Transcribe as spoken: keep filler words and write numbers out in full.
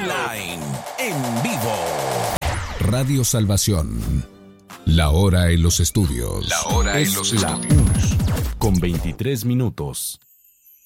online, en vivo. Radio Salvación. La hora en los estudios. La hora en Es los la estudios. Con veintitrés minutos.